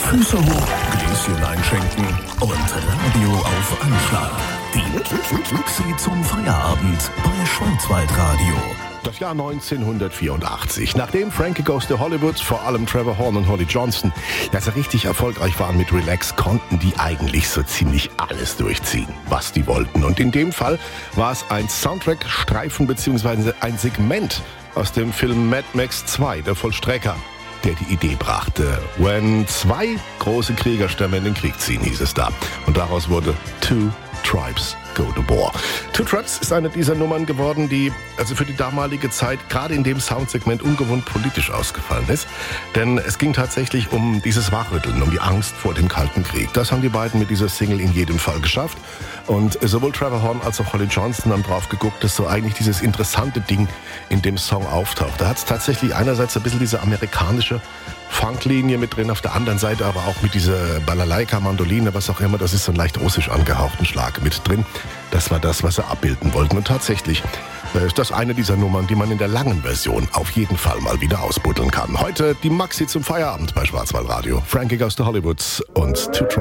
Füße hoch, Gläschen einschenken und Radio auf Anschlag. Die Luxi zum Feierabend bei Schwarzwaldradio. Das Jahr 1984. Nachdem Frankie Goes to Hollywood, vor allem Trevor Horn und Holly Johnson, ja so richtig erfolgreich waren mit Relax, konnten die eigentlich so ziemlich alles durchziehen, was die wollten. Und in dem Fall war es ein Soundtrack-Streifen bzw. ein Segment aus dem Film Mad Max 2, der Vollstrecker, der die Idee brachte. Wenn zwei große Kriegerstämme in den Krieg ziehen, hieß es da. Und daraus wurde Two Tribes Go to War. Two Tribes ist eine dieser Nummern geworden, die also für die damalige Zeit gerade in dem Soundsegment ungewohnt politisch ausgefallen ist. Denn es ging tatsächlich um dieses Wachrütteln, um die Angst vor dem Kalten Krieg. Das haben die beiden mit dieser Single in jedem Fall geschafft. Und sowohl Trevor Horn als auch Holly Johnson haben drauf geguckt, dass so eigentlich dieses interessante Ding in dem Song auftaucht. Da hat es tatsächlich einerseits ein bisschen diese amerikanische Funklinie mit drin, auf der anderen Seite aber auch mit dieser Balalaika, Mandoline, was auch immer, das ist so ein leicht russisch angehauchten Schlag mit drin. Das war das, was sie abbilden wollten. Und tatsächlich ist das eine dieser Nummern, die man in der langen Version auf jeden Fall mal wieder ausbuddeln kann. Heute die Maxi zum Feierabend bei Schwarzwaldradio. Frankie Goes to Hollywood und Two Tribes.